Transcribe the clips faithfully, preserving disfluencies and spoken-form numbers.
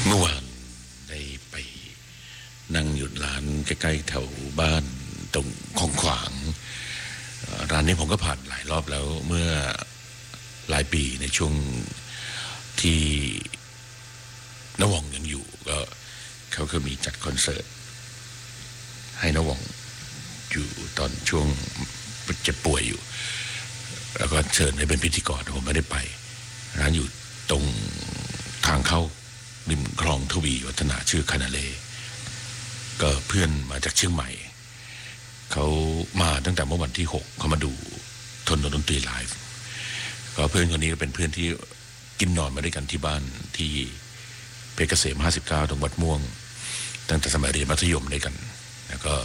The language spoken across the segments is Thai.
เมื่อวานได้ไปนั่งหยุดร้านใกล้ๆแถวบ้านตรงของขวางร้านนี้ผมก็ผ่านหลายรอบแล้วเมื่อหลายปีในช่วงที่นวงยังอยู่ก็เขาเคยมีจัดคอนเสิร์ตให้นวงอยู่ตอนช่วงเจ็บป่วยอยู่แล้วก็เชิญให้เป็นพิธีกรผมไม่ได้ไปร้านอยู่ตรงทางเข้าริมคลองทวีวัฒนาชื่อคานาเลก็เพื่อนมาจากเชียงใหม่เขามาตั้งแต่เมื่อวันที่หกเขามาดูทนดนตรีไลฟ์ก็เพื่อนคนนี้ก็เป็นเพื่อนที่กินนอนมาด้วยกันที่บ้านที่เพชรเกษมห้าสิบเก้าตรงวัดม่วงตั้งแต่สมัยเรียนมัธยมด้วยกันแล้วก็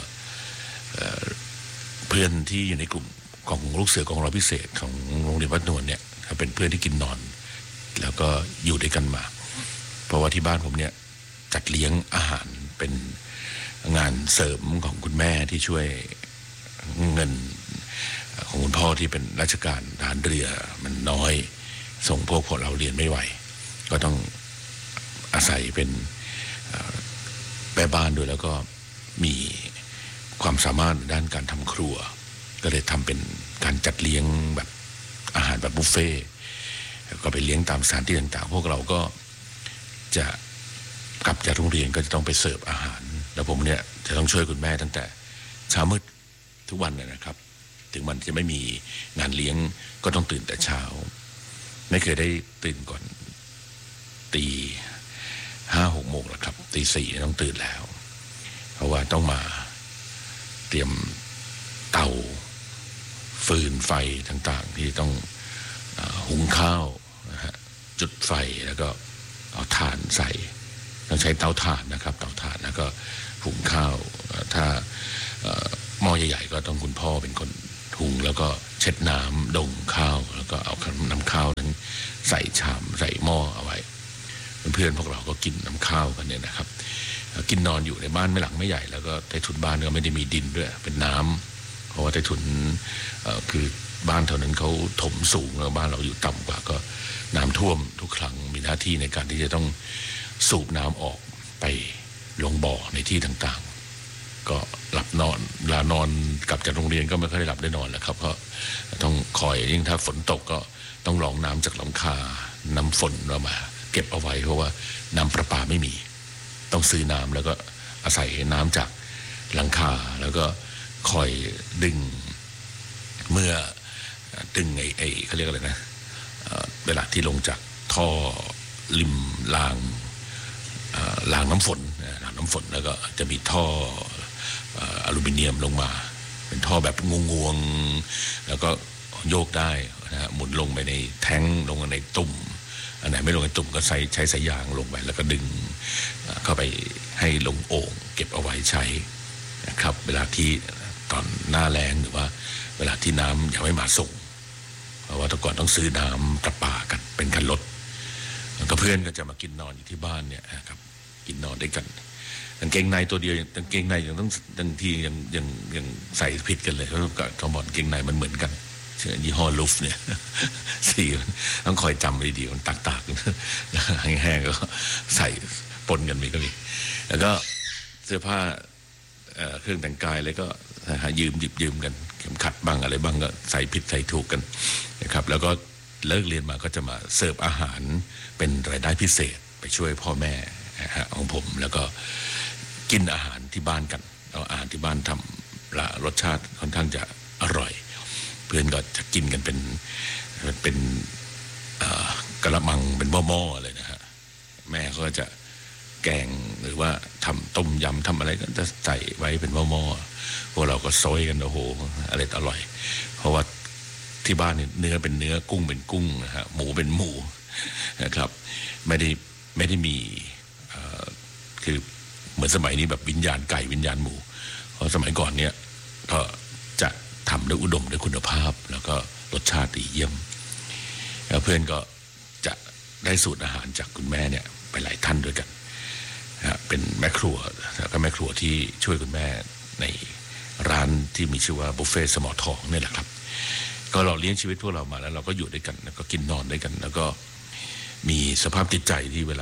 เพื่อนที่อยู่ในกลุ่มของลูกเสือกองร้อยพิเศษของโรงเรียนวัดนวลเนี่ยเป็นเพื่อนที่กินนอนแล้วก็อยู่ด้วยกันมาเพราะว่าที่บ้านผมเนี่ยจัดเลี้ยงอาหารเป็นงานเสริมของคุณแม่ที่ช่วยเงินของคุณพ่อที่เป็นราชการทหารเรือมันน้อยส่งพวกพวกเราเรียนไม่ไหวก็ต้องอาศัยเป็นแม่บ้านด้วยแล้วก็มีความสามารถด้านการทำครัวก็เลยทำเป็นการจัดเลี้ยงแบบอาหารแบบบุฟเฟ่ก็ไปเลี้ยงตามสถานที่ต่างๆพวกเราก็จะกลับจากโรงเรียนก็จะต้องไปเสิร์ฟอาหารแล้วผมเนี่ยจะต้องช่วยคุณแม่ตั้งแต่เช้ามืดทุกวันเลยนะครับถึงมันจะไม่มีงานเลี้ยงก็ต้องตื่นแต่เช้าไม่เคยได้ตื่นก่อนตีห้าหกโมงหรอกครับตีสี่ต้องตื่นแล้วเพราะว่าต้องมาเตรียมเตาฟืนไฟต่างๆที่ต้องหุงข้าวนะฮะจุดไฟแล้วก็เอาถ่านใส่ต้องใช้เตาถ่านนะครับเตาถ่านแล้วก็หุงข้าวถ้าหม้อใหญ่ๆก็ต้องคุณพ่อเป็นคนหุงแล้วก็เช็ดน้ำดงข้าวแล้วก็เอาน้ำข้าวนั้นใส่ชามใส่หม้อเอาไว้เพื่อนๆพวกเราก็กินน้ำข้าวกันเนี่ยนะครับกินนอนอยู่ในบ้านไม่หลังไม่ใหญ่แล้วก็ใต้ถุนบ้านก็ไม่ได้มีดินด้วยเป็นน้ำเพราะว่าใต้ถุนคือบ้านแถวนั้นเขาถมสูงแล้วบ้านเราอยู่ต่ำกว่าก็น้ำท่วมทุกครั้งมีหน้าที่ในการที่จะต้องสูบน้ำออกไปลงบ่อในที่ต่างๆก็หลับนอนเวลานอนกลับจากโรงเรียนก็ไม่ค่อยได้หลับได้นอนแหละครับเพราะต้องคอยยิ่งถ้าฝนตกก็ต้องรองน้ำจากหลังคาน้ำฝนเรามาเก็บเอาไว้เพราะว่าน้ำประปาไม่มีต้องซื้อน้ำแล้วก็อาศัยน้ำจากหลังคาแล้วก็คอยดึงเมื่อดึงไอ้ไอ้เขาเรียกอะไรนะเวลาที่ลงจากท่อริมรางรางน้ำฝนรางน้ำฝนแล้วก็จะมีท่ออลูมิเนียมลงมาเป็นท่อแบบงวงๆแล้วก็โยกได้นะฮะหมุนลงไปในแท้งลงในตุ่มอันไหนไม่ลงในตุ่มก็ใช้ใช้สายยางลงไปแล้วก็ดึงเข้าไปให้ลงโอ่งเก็บเอาไว้ใช้นะครับเวลาที่ตอนหน้าแล้งหรือว่าเวลาที่น้ำยังไม่มาส่งเพราะว่าแต่ก่อนต้องซื้อน้ำประปากันเป็นคันรถแล้วก็เพื่อนก็จะมากินนอนอยู่ที่บ้านเนี่ยครับกินนอนด้วยกันกางเกงในตัวเดียวกางเกงในยังต้องบางทียังยังยังใส่ผิดกันเลยเพราะกับทอมบอลเกงในมันเหมือนกันเชื่อยี่ห้อลูฟเนี่ยสีต้องคอยจำดีๆมันตากๆแห้งๆก็ใส่ปนกันมีก็มีแล้วก็เสื้อผ้าเครื่องแต่งกายอะไรก็หายืมหยิบยืมกันเข็มขัดบ้างอะไรบ้างก็ใส่ผิดใส่ถูกกันนะครับแล้วก็เลิกเรียนมาก็จะมาเสิร์ฟอาหารเป็นรายได้พิเศษไปช่วยพ่อแม่ของผมแล้วก็กินอาหารที่บ้านกันเอาอาหารที่บ้านทำละรสชาติค่อนข้างจะอร่อยเพื่อนก็จะกินกันเป็นเป็นกระมังเป็นหม้อๆเลยนะฮะแม่เขาก็จะแกงหรือว่าทำต้มยำทำอะไรก็จะใส่ไว้เป็นหม้อๆพวกเราก็ซอยกันโอ้โหอะไรอร่อยเพราะว่าที่บ้านเนี่ยเนื้อเป็นเนื้อกุ้งเป็นกุ้งนะฮะหมูเป็นหมูนะครับไม่ได้ไม่ได้มีคือเหมือนสมัยนี้แบบวิญญาณไก่วิญญาณหมูเพราะสมัยก่อนเนี่ยก็จะทำด้วยอุดมด้วยคุณภาพแล้วก็รสชาติดีเยี่ยมแล้วเพื่อนก็จะได้สูตรอาหารจากคุณแม่เนี่ยไปหลายท่านด้วยกันเป็นแม่ครัวแล้วก็แม่ครัวที่ช่วยคุณแม่ในร้านที่มีชื่อว่าบุฟเฟ่สมอทองนี่แหละครับก็เราเลี้ยงชีวิตพวกเรามาแล้วเราก็อยู่ด้วยกันแล้วก็กินนอนด้วยกันแล้วก็มีสภาพจิตใจที่เวลา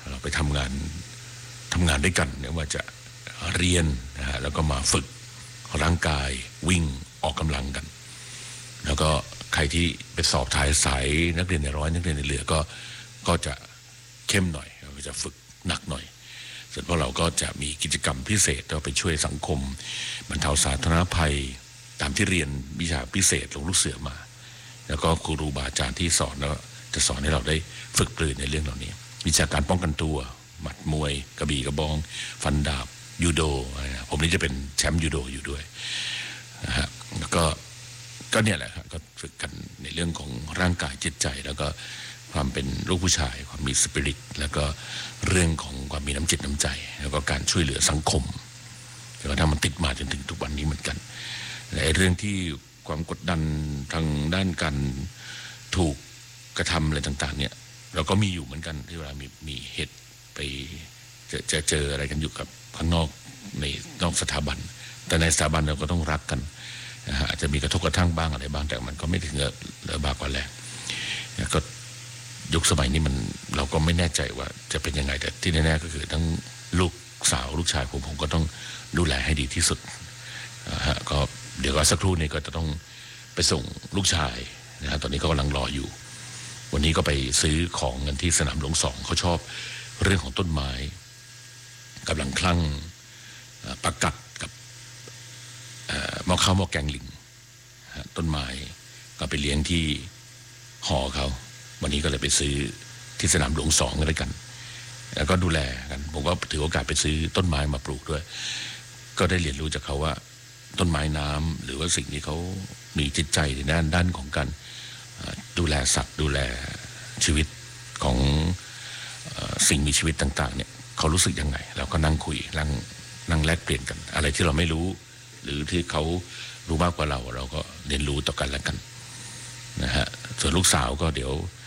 เราไปทำงานทำงานด้วยกันเนี่ยว่าจะเรียนนะฮะแล้วก็มาฝึกร่างกายวิ่งออกกำลังกันแล้วก็ใครที่ไปสอบท้ายสายนักเรียนในร้อยนักเรียนในเรือก็ก็จะเข้มหน่อยก็จะฝึกหนักหน่อยส่วนพวกเราก็จะมีกิจกรรมพิเศษเราไปช่วยสังคมบรรเทาสาธารณภัยตามที่เรียนวิชาพิเศษลงลูกเสือมาแล้วก็ครูบาอาจารย์ที่สอนแล้วจะสอนให้เราได้ฝึกปรือในเรื่องเหล่านี้วิชาการป้องกันตัวหมัดมวยกระบี่กระบองฟันดาบยูโดผมนี่จะเป็นแชมป์ยูโดอยู่ด้วยนะฮะแล้วก็ก็เนี่ยแหละครับก็ฝึกกันในเรื่องของร่างกายจิตใจแล้วก็ความเป็นลูกผู้ชายความมีสปิริตแล้วก็เรื่องของความมีน้ำจิตน้ำใจแล้วก็การช่วยเหลือสังคมแล้วก็ทำมันติดมาจนถึงทุกวันนี้เหมือนกันและเรื่องที่ความกดดันทางด้านการถูกกระทำอะไรต่างๆเนี่ยเราก็มีอยู่เหมือนกันที่เวลามีมีเหตุไปจะจะเจออะไรกันอยู่กับข้างนอกในนอกสถาบันแต่ในสถาบันเราก็ต้องรักกันนะฮะอาจจะมีกระทบกระทั่งบ้างอะไรบ้างแต่มันก็ไม่ถึงกับเลอะบากกว่าแรงก็ยุคสมัยนี้มันเราก็ไม่แน่ใจว่าจะเป็นยังไงแต่ที่แน่ๆก็คือทั้งลูกสาวลูกชายผมผมก็ต้องดูแลให้ดีที่สุดนะฮะก็เดี๋ยวก็สักครู่นี้ก็จะต้องไปส่งลูกชายนะฮะตอนนี้ก็กำลังรออยู่วันนี้ก็ไปซื้อของกันที่สนามหลวงสองเขาชอบเรื่องของต้นไม้กำลังคลั่งปลากัดกับหม้อข้าวหม้อแกงลิงต้นไม้ก็ไปเลี้ยงที่หอเขาวันนี้ก็เลยไปซื้อที่สนามหลวงสองกันด้วยกันแล้วก็ดูแลกันผมก็ถือโอกาสไปซื้อต้นไม้มาปลูกด้วยก็ได้เรียนรู้จากเขาว่าต้นไม้น้ำหรือว่าสิ่งที่เขามีจิตใจในด้านด้านของการดูแลสัตว์ดูแลชีวิตของสิ่งมีชีวิตต่างๆเนี่ยเขารู้สึกยังไงเราก็นั่งคุยนั่งนั่งแลกเปลี่ยนกันอะไรที่เราไม่รู้หรือที่เขารู้มากกว่าเราเราก็เรียนรู้ต่อกันและกันนะฮะส่วนลูกสาวก็เดี๋ยว